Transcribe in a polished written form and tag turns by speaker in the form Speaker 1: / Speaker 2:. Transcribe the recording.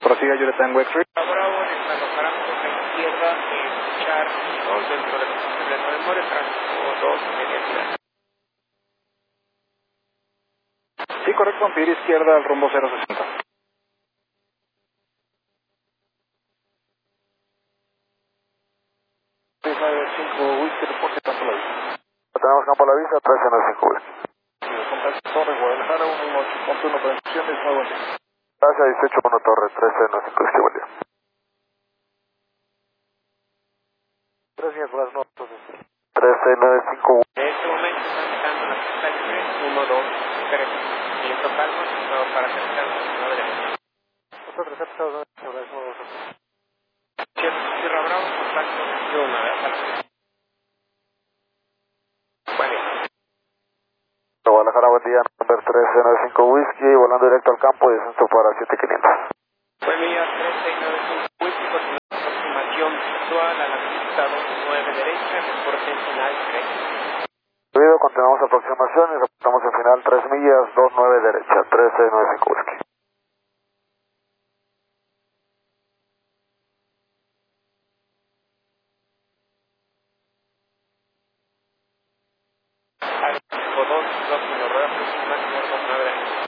Speaker 1: Prosiga Julieta en Wexford.
Speaker 2: Bravo, en el paramos a la izquierda, Char 2 dentro del memoria, tráfico 2, media ciudad.
Speaker 1: Sí, correcto, pedir izquierda al rumbo 060. 395 Whisky, reporte campo la vista.
Speaker 3: Tenemos campo a la vista, 1395 Whisky.
Speaker 1: Contacto Torre, Guadalajara, 118.1 para instrucciones, muy buen día.
Speaker 3: Gracias, 181 Torre, 1395 Whisky, buen día.
Speaker 1: Gracias, buenas noches.
Speaker 3: 1395 Whisky.
Speaker 2: En este momento están dejando la pista libre 1, 2, 3. Siguiendo calma, para aterrizar a la derecha.
Speaker 1: Nosotros aceptamos sobre el nuevo.
Speaker 2: Sierra Bravo, contacto 21, para. Buen día.
Speaker 3: Guadalajara, buen día, number 1395 Whisky, volando directo al campo y descenso para 7500.
Speaker 2: Buen día, 1395 Whisky, continúa aproximación visual a la pista 29 derecha, reporte en final 3.
Speaker 3: Debido, continuamos aproximación y reportamos en final 3 millas, 29 derecha, 1395 Whisky.
Speaker 2: Al 2, 2, rueda próxima, 29 derecha.